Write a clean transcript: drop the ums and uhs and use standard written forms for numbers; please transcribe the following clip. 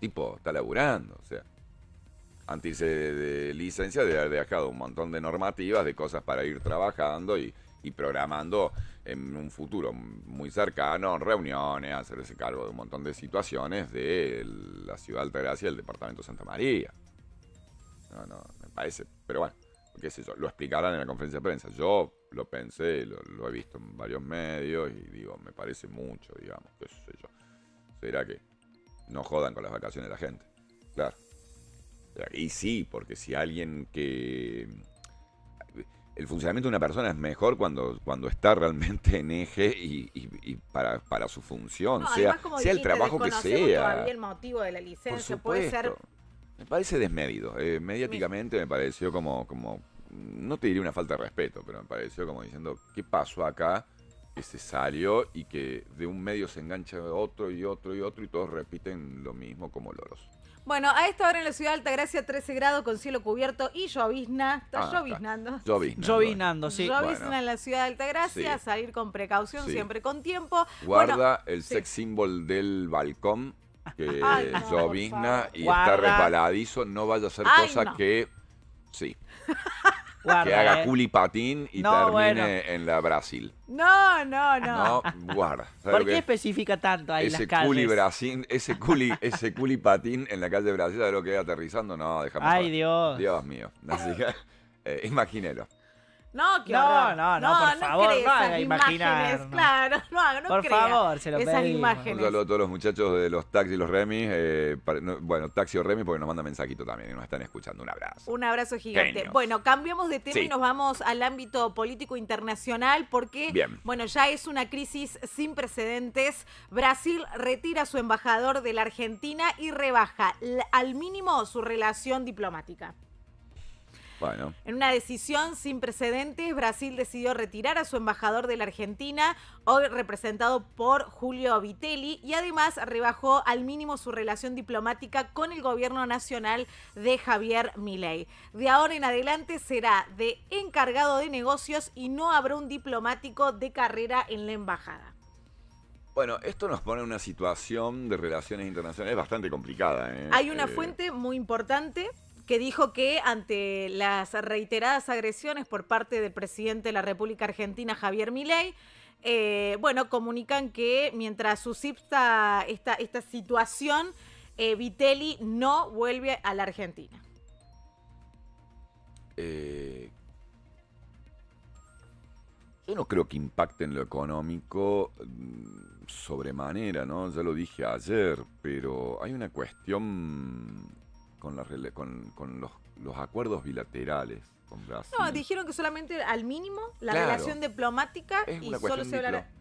tipo está laburando, o sea, antes de licencia de haber dejado un montón de normativas, de cosas para ir trabajando y programando en un futuro muy cercano reuniones, hacerse cargo de un montón de situaciones de la ciudad de Altagracia y el departamento de Santa María. No, me parece, pero bueno, qué sé yo, lo explicarán en la conferencia de prensa. Yo lo pensé, lo he visto en varios medios y digo, me parece mucho, digamos, qué sé yo. ¿Será que no jodan con las vacaciones de la gente? Claro. Y sí, porque si alguien que... El funcionamiento de una persona es mejor cuando está realmente en eje y para su función, No, sea, además, como sea el dijiste, trabajo que desconocemos todavía sea. el motivo de la Por licencia. Puede ser. supuesto. Me parece desmedido. Mis- Mediáticamente me pareció como, no te diría una falta de respeto, pero me pareció como diciendo, ¿qué pasó acá? Que se salió y que de un medio se engancha otro y otro y otro y todos repiten lo mismo como loros. Bueno, a esta hora en la ciudad de Altagracia, 13 grados con cielo cubierto y llovizna. Está Ah, está. lloviznando. Lloviznando. Llovinando, sí. Bueno, Llovizna en la ciudad de Altagracia. sí, Salir con precaución, sí. siempre con tiempo. Bueno, Guarda el sí. sex symbol del balcón Ay, que no, por llovizna favor. y está Guarda. resbaladizo. No vaya a ser Ay, cosa no. que... Sí. Que haga Guarda, culipatín y No, bueno. termine en la Brasil. No, no, no. No, guarda. ¿Sabes ¿Por lo qué que? especifica tanto ahí las Ese culi calles? Brasil, ese culi patín en la calle de Brasil, ¿sabes lo que es aterrizando? No, déjame Ay, joder. Dios. Dios mío. Así que, imagínelo. No, qué No, horror. no, por favor, crees no haga esas imaginar, imágenes, no. claro, no Por crea favor, se lo esas pedimos. Un imágenes. saludo a todos los muchachos de los taxis y los remis. Bueno, taxi o remi porque nos mandan mensajito también y nos están escuchando. Un abrazo. Un abrazo gigante. Genios. Bueno, cambiamos de tema Sí. y nos vamos al ámbito político internacional porque, Bien. bueno, ya es una crisis sin precedentes. Brasil retira a su embajador de la Argentina y rebaja al mínimo su relación diplomática. Bueno, En una decisión sin precedentes, Brasil decidió retirar a su embajador de la Argentina, hoy representado por Julio Vitelli, y además rebajó al mínimo su relación diplomática con el gobierno nacional de Javier Milei. De ahora en adelante será de encargado de negocios y no habrá un diplomático de carrera en la embajada. bueno, esto nos pone en una situación de relaciones internacionales bastante complicada. Hay una fuente muy importante que dijo que ante las reiteradas agresiones por parte del presidente de la República Argentina, Javier Milei, bueno, comunican que mientras subsista esta situación, Vitelli no vuelve a la Argentina. Yo no creo que impacte en lo económico sobremanera, ¿no? Ya lo dije ayer, pero hay una cuestión con los acuerdos bilaterales con Brasil. No, dijeron que solamente al mínimo la Claro. relación diplomática Es y una solo cuestión se hablará.